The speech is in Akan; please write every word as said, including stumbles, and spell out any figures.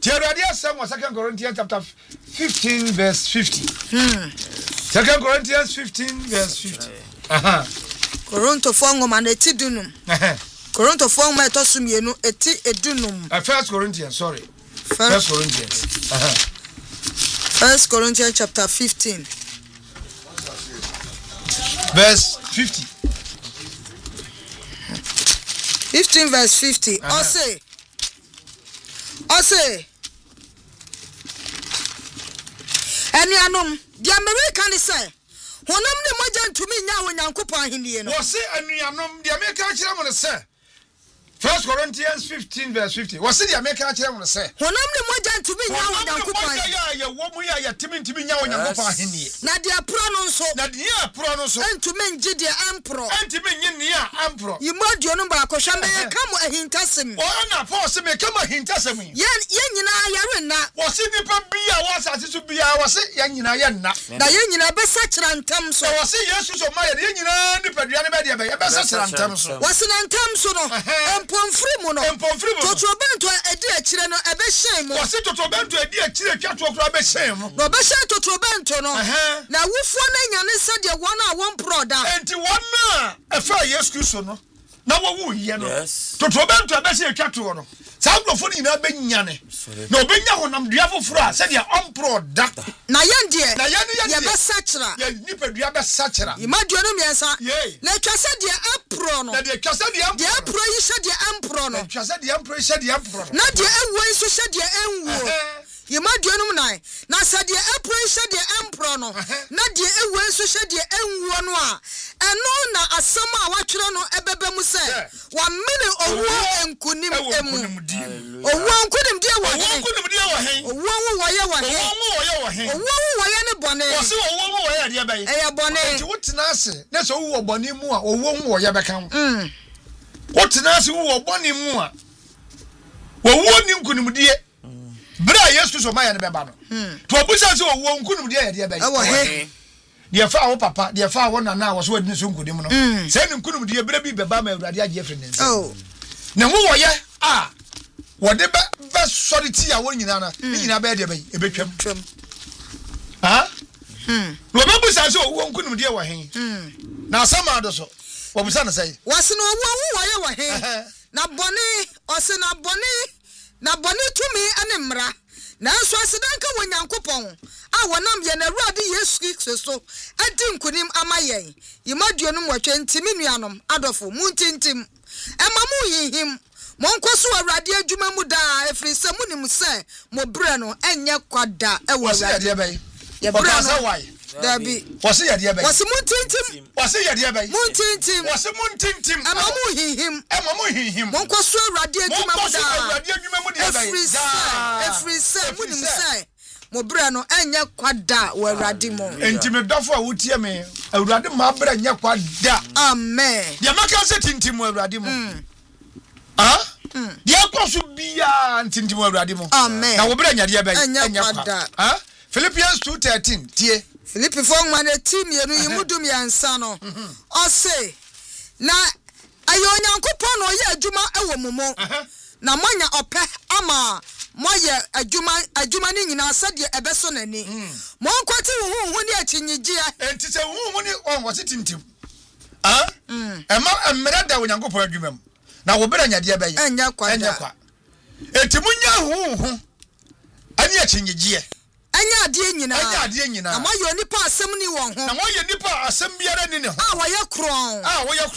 Tiaradia Sam was Second Corinthians chapter fifteen verse fifty. Hmm. Second Corinthians fifteen verse fifty. Aha. Koronto fongo maneti dunum. Koronto fongo metosu mienu eti edunum. Uh, First Corinthians, sorry. First, First Corinthians. Uh-huh. First Corinthians chapter fifteen. Verse fifty. fifteen verse fifty. Uh-huh. Ose. Ose. Enuanom, the American say, honam ne moja ntumi nya wonyankopon ahenie no. Wo se enuanom, the American kire mo say. First Corinthians fifteen verse fifty. Wo se the American kire mo say. Honam ne moja ntumi nya wonyankopon. Ya ya wo mu ya ya timi ntumi nya wonyankopon ahenie. Na de apro no nso. Na de apro no nso. Ntumi ngi de ampro. Ntumi nyi ne ya ampro. Yimodio no ba ko hwa me ka mo ahintasem. O na Paul se me ka mo ahintasem. Ye ye nyina yare na. Wo se nipa bia wo asase so bia wo se ye nyina ye na. Na ye nyina be sa kira ntam so. Wo se Yesu so ma ye ye nyina nipadua ne be de be ye be sa kira ntam so. Wo se ntam so no. Empomfiri mu no. Empomfiri mu. Totrobento edi akire no ebe hyen mu. Wo se totrobento edi akire twato okura be hyen mu. No be hyen totrobento no. Na wufo na nyane se de won a won proda. Enti won na efa Yesu Kristo no. Na wo wu ye no. Totrobento ebe hyen twato no. Sa grofo ni na be nyane. Na obenya honam dua foforo a se de ompro da. Na yen de. Na yen yen ye be sachira. Ye nipadua be sachira. Imaduo no miensa. Na twase de apro no. Na de twase de ampro. De apro yi hye de ampro no. Na twase de ampro hye de ampro no. Na de ewo yi so hye de enwo. Imaduo no nai. Na sa de apro yi hye de ampro no. Na de ewo yi so hye de enwo no a. Eno na asama a watwere no ebebe mu se. Wa mene owo enkunim emu. Owo enkunim de wo he. Owo enkunim de wo he. Owo wo wo ye wo he. Owo wo ye wo he. Owo wo ye ne bone. Wo se owo wo ye de bayi. E ye bone. Nti wotina ase. Na so wo bone mu a owo wo ye beka ho. Mm. Wotina ase wo bone mu a. Wo wo ni enkunim de. Bra Yesu so ma ye ne beba no. Mm. To obusa se owo enkunim de ye de bayi. E wo he. De fa wo papa, de fa wo nana wo so wadini so nkunim no. Se ne enkunim de bra bi beba ma Awurade age efre nense. Oh. Na wo wo ye a wo de ba ba sorry ti a wo nyina na ni nyina ba de ba ebetwam twam ha hm wo ba busa so wo nkunum de wo hen hm na sama do so wo busa na sai wase no wo wo ye wo hen na bone ose na bone na bone tumi ane mra na nso asedanka wo nyankopon a wonam ye na Awurade Yesu Kristo adi nkunim amayen yimaduo no mwatwe ntimi nuanom adofo muntintim ema mu yihim Monkoso Awurade adwuma mu da efri se munim se mo bre no enye kwada e wo Awurade. Ye bre no why? Dabi. Wose ye de be. Wose muntintim. Wose ye de be. Muntintim. Wose muntintim. Ema mu hihim. Ema mu hihim. Monkoso Awurade adwuma mu da. Monkoso Awurade adwuma mu da. Efri se efri se munim se mo bre no enye kwada wo Awurade mo. Enti me dofo a wotie me Awurade ma bre enye kwada. Amen. Ye maka se tintim mo Awurade mo. Ah? Mm. Dia koso bia ntintim Awurade mo. Amen. Na wo bra nya de ba enya kwada. Ah? Philippians two thirteen tie. Philippi four man team ye no yimudum yansa no. O say na ayo nyankopon no ye adwuma ewo mumo. Na monya ope ama moye adwuma adwuma ni nyina sade ebeso nani. Mo nkwati hu hu ni achinyigye. Enti se hu hu ni on wo tintim. Ah? Mm. Ema emre da wo nyankopon adwuma mu. Na wo bra nya de ba ye. Enya kwa. Enya kwa. Enti munya hu hu. Ani achinyigye. Anya ade nyina. Anya ade nyina. Na moye nipa asem ni won ho. Na moye nipa asem biara ni ne ho. Ah wo ye kron. Ah wo ye